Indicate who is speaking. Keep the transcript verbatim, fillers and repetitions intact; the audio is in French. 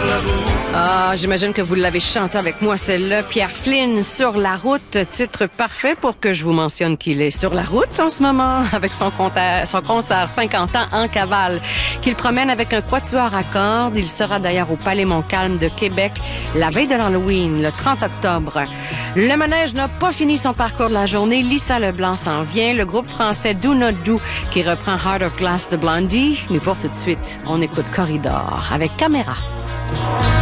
Speaker 1: Ah, j'imagine que vous l'avez chanté avec moi, celle-là. Pierre Flynn, Sur la route, titre parfait pour que je vous mentionne qu'il est sur la route en ce moment avec son concert, son concert cinquante ans en cavale, qu'il promène avec un quatuor à cordes. Il sera d'ailleurs au Palais Montcalm de Québec la veille de l'Halloween, le trente octobre. Le manège n'a pas fini son parcours de la journée. Lisa Leblanc s'en vient. Le groupe français Do Not Do qui reprend Heart of Glass de Blondie. Mais pour tout de suite, on écoute Corridor avec Caméra.